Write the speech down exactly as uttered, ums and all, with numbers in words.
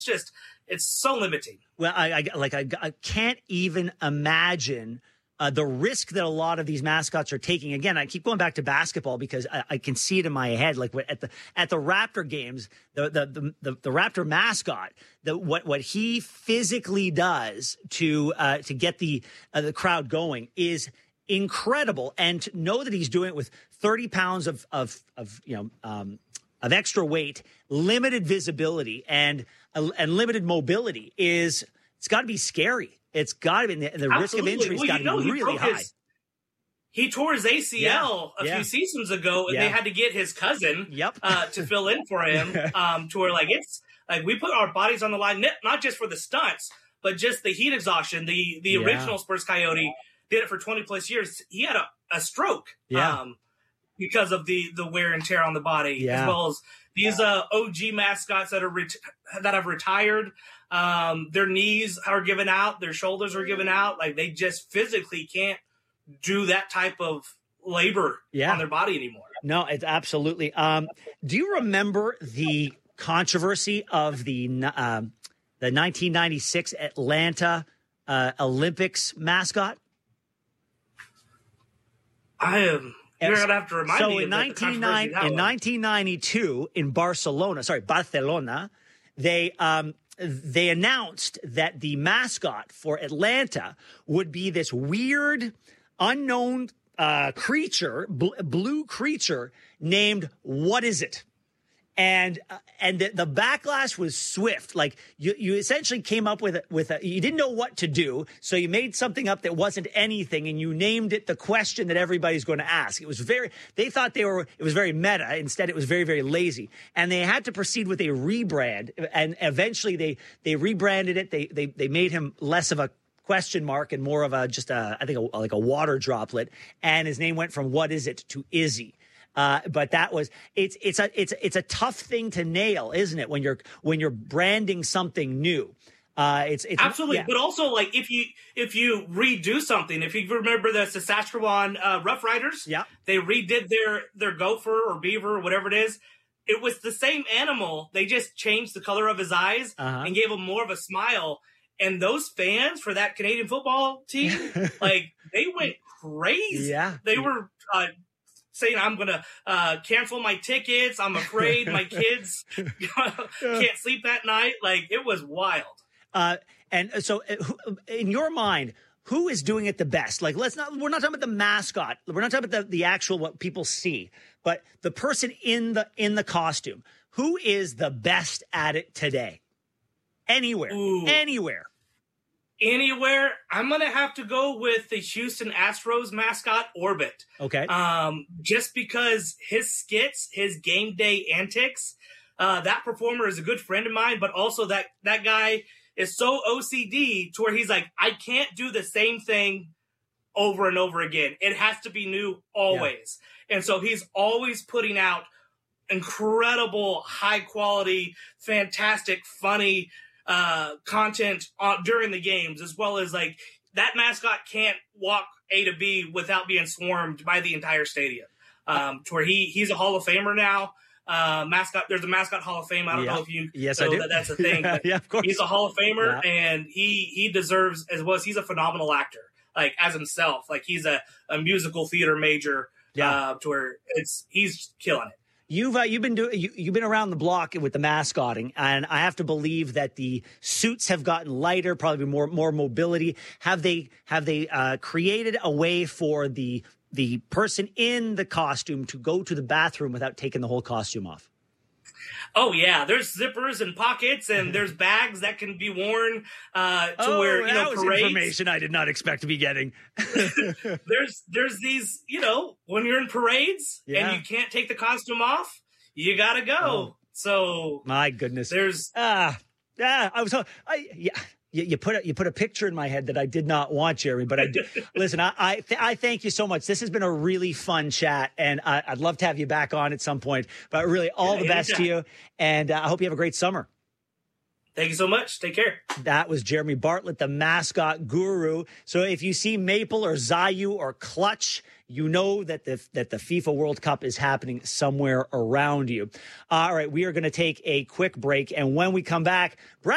just, it's so limiting. Well, I, I like, I, I can't even imagine Uh, the risk that a lot of these mascots are taking. Again, I keep going back to basketball because I, I can see it in my head. Like at the at the Raptor games, the the the, the, the Raptor mascot, the, what what he physically does to uh, to get the uh, the crowd going is incredible. And to know that he's doing it with thirty pounds of of of you know um, of extra weight, limited visibility, and uh, and limited mobility is it's got to be scary. It's got to be the, the risk of injury has well, got to you know, be really high. His, he tore his A C L yeah, a yeah. few seasons ago, and yeah. they had to get his cousin yep. uh, to fill in for him. Um, to where like it's like we put our bodies on the line, not just for the stunts, but just the heat exhaustion. The the yeah. original Spurs Coyote did it for twenty plus years. He had a, a stroke yeah. um, because of the the wear and tear on the body, yeah. as well as these uh, O G mascots that are ret- that have retired. Um, their knees are given out, their shoulders are given out. Like they just physically can't do that type of labor yeah. on their body anymore. No, it's absolutely. Um, do you remember the controversy of the um, the nineteen ninety-six Atlanta uh, Olympics mascot? I am. You're gonna have to remind so me. in of nineteen ninety in nineteen ninety-two in Barcelona, sorry, Barcelona, they um, they announced that the mascot for Atlanta would be this weird, unknown uh, creature, bl- blue creature named What Is It? And uh, and the, the backlash was swift. Like you, you essentially came up with a, with a, you didn't know what to do, so you made something up that wasn't anything, and you named it the question that everybody's going to ask. It was very. They thought they were. It was very meta. Instead, it was very very lazy, and they had to proceed with a rebrand. And eventually, they they rebranded it. They they they made him less of a question mark and more of a just a I think a, like a water droplet. And his name went from What Is It to Izzy. Uh, but that was it's it's a it's it's a tough thing to nail, isn't it? When you're when you're branding something new, uh, it's it's absolutely. Yeah. But also, like if you if you redo something, if you remember the Saskatchewan uh, Rough Riders, yeah, they redid their their gopher or beaver or whatever it is. It was the same animal. They just changed the color of his eyes uh-huh. and gave him more of a smile. And those fans for that Canadian football team, like they went crazy. Yeah, they were. Uh, saying I'm going to uh, cancel my tickets. I'm afraid my kids can't sleep that night. Like, it was wild. Uh, and so in your mind, who is doing it the best? Like, let's not, we're not talking about the mascot. We're not talking about the, the actual, what people see, but the person in the, in the costume. Who is the best at it today? Anywhere, Ooh. anywhere. Anywhere, I'm going to have to go with the Houston Astros mascot, Orbit. Okay. Um, just because his skits, his game day antics, uh, that performer is a good friend of mine, but also that, that guy is so O C D to where he's like, I can't do the same thing over and over again. It has to be new always. Yeah. And so he's always putting out incredible, high quality, fantastic, funny uh, content on, during the games, as well as like that mascot can't walk A to B without being swarmed by the entire stadium. Um, to where he, he's a Hall of Famer now. Uh, mascot, there's a mascot Hall of Fame. I don't yeah. know if you yes, know I do. that that's a thing. yeah, but yeah, of course. He's a Hall of Famer, yeah. and he, he deserves, as well as he's a phenomenal actor, like as himself. Like he's a, a musical theater major, yeah. uh, to where it's, he's killing it. You've uh, you've been doing you, you've been around the block with the mascotting, and I have to believe that the suits have gotten lighter, probably more more mobility. Have they have they uh, created a way for the the person in the costume to go to the bathroom without taking the whole costume off? Oh yeah, there's zippers and pockets, and there's bags that can be worn uh, to oh, where you that know was parades. Information I did not expect to be getting. there's there's these, you know, when you're in parades yeah. and you can't take the costume off, you gotta go. Oh. So my goodness, there's ah ah. I was I yeah. You, you put a, you put a picture in my head that I did not want, Jeremy. But I do. Listen, I I, th- I thank you so much. This has been a really fun chat, and I, I'd love to have you back on at some point. But really, all yeah, the best anytime. to you, and uh, I hope you have a great summer. Thank you so much. Take care. That was Jeremy Bartlett, the mascot guru. So if you see Maple or Zayu or Clutch, you know that the that the FIFA World Cup is happening somewhere around you. All right, we are going to take a quick break, and when we come back, Brad